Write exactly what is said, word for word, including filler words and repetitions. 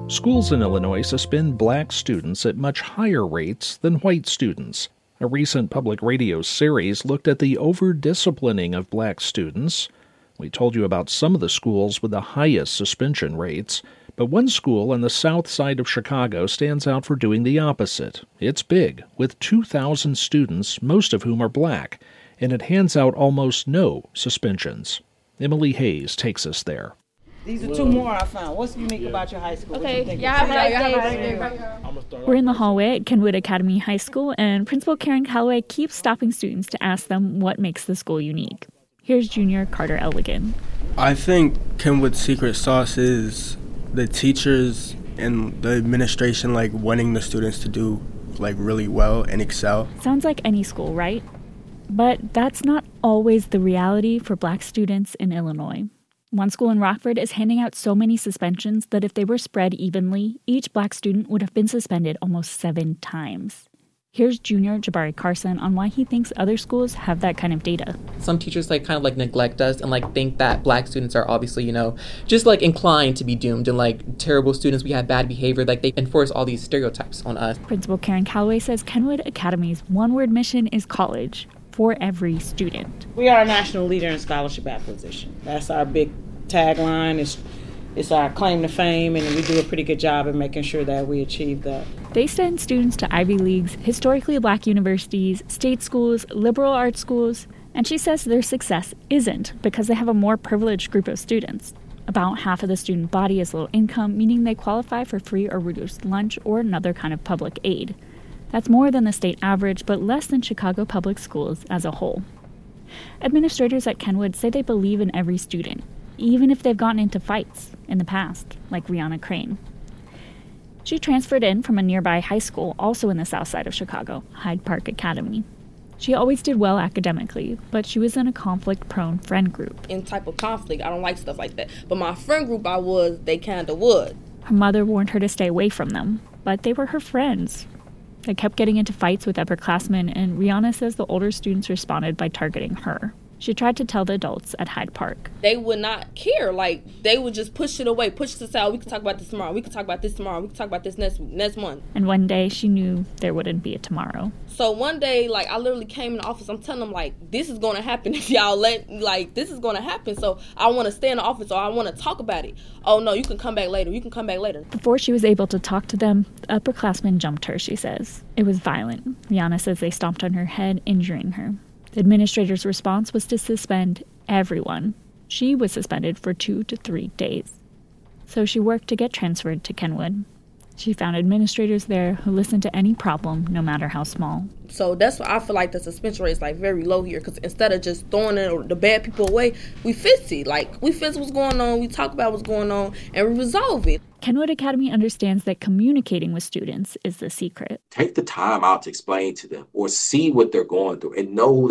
Schools in Illinois suspend black students at much higher rates than white students. A recent public radio series looked at the over-disciplining of black students. We told you about some of the schools with the highest suspension rates, but one school on the south side of Chicago stands out for doing the opposite. It's big, with two thousand students, most of whom are black, and it hands out almost no suspensions. Emily Hayes takes us there. These are two more I found. What's unique yeah. about your high school? Okay, yeah, have a nice day. We're in the hallway at Kenwood Academy High School, and Principal Karen Calloway keeps stopping students to ask them what makes the school unique. Here's junior Carter Elligan. I think Kenwood's secret sauce is the teachers and the administration, like, wanting the students to do, like, really well and excel. Sounds like any school, right? But that's not always the reality for black students in Illinois. One school in Rockford is handing out so many suspensions that if they were spread evenly, each black student would have been suspended almost seven times. Here's junior Jabari Carson on why he thinks other schools have that kind of data. Some teachers like kind of like neglect us and like think that black students are obviously, you know, just like inclined to be doomed and like terrible students. We have bad behavior. Like they enforce all these stereotypes on us. Principal Karen Calloway says Kenwood Academy's one-word mission is college for every student. We are a national leader in scholarship acquisition. That's our big tagline. It's, it's our claim to fame, and we do a pretty good job in making sure that we achieve that. They send students to Ivy Leagues, historically black universities, state schools, liberal arts schools, and she says their success isn't because they have a more privileged group of students. About half of the student body is low income, meaning they qualify for free or reduced lunch or another kind of public aid. That's more than the state average, but less than Chicago public schools as a whole. Administrators at Kenwood say they believe in every student, even if they've gotten into fights in the past, like Rihanna Crane. She transferred in from a nearby high school, also in the south side of Chicago, Hyde Park Academy. She always did well academically, but she was in a conflict-prone friend group. In type of conflict, I don't like stuff like that. But my friend group I was, they kind of would. Her mother warned her to stay away from them, but they were her friends. They kept getting into fights with upperclassmen, and Rihanna says the older students responded by targeting her. She tried to tell the adults at Hyde Park. They would not care. Like, they would just push it away, push this out. We could talk about this tomorrow. We could talk about this tomorrow. We could talk about this next next month. And one day, she knew there wouldn't be a tomorrow. So one day, like, I literally came in the office. I'm telling them, like, this is going to happen if y'all let, like, this is going to happen. So I want to stay in the office, or I want to talk about it. Oh, no, you can come back later. You can come back later. Before she was able to talk to them, the upperclassmen jumped her, she says. It was violent. Rihanna says they stomped on her head, injuring her. The administrator's response was to suspend everyone. She was suspended for two to three days. So she worked to get transferred to Kenwood. She found administrators there who listened to any problem, no matter how small. So that's why I feel like the suspension rate is like very low here, because instead of just throwing it, the bad people away, we fix it. Like, we fix what's going on, we talk about what's going on, and we resolve it. Kenwood Academy understands that communicating with students is the secret. Take the time out to explain to them or see what they're going through and know